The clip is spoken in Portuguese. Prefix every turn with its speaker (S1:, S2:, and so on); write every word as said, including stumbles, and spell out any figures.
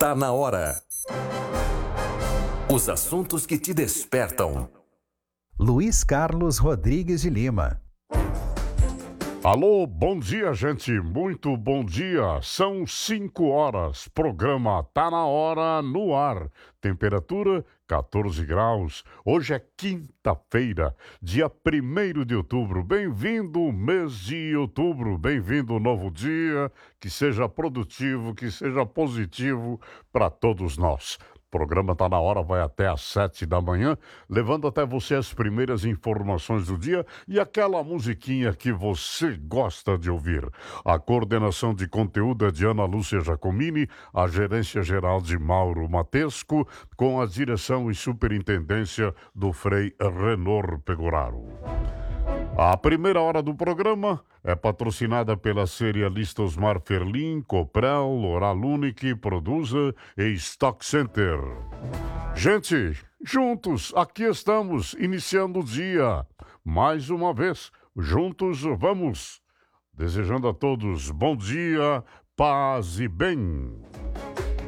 S1: Tá na hora. Os assuntos que te despertam.
S2: Luiz Carlos Rodrigues de Lima.
S3: Alô, bom dia, gente. Muito bom dia. São cinco horas. Programa Tá na Hora no ar. Temperatura quatorze graus. Hoje é quinta-feira, dia primeiro de outubro. Bem-vindo, mês de outubro. Bem-vindo, novo dia. Que seja produtivo, que seja positivo para todos nós. O programa Tá na Hora vai até às sete da manhã, levando até você as primeiras informações do dia e aquela musiquinha que você gosta de ouvir. A coordenação de conteúdo é de Ana Lúcia Giacomini, a gerência geral de Mauro Matesco, com a direção e superintendência do Frei Renor Pegoraro. A primeira hora do programa é patrocinada pela serialista Osmar Ferlin, Coprel, Oral Unique, Produza e Stock Center. Gente, juntos, aqui estamos, iniciando o dia. Mais uma vez, juntos vamos. Desejando a todos bom dia, paz e bem.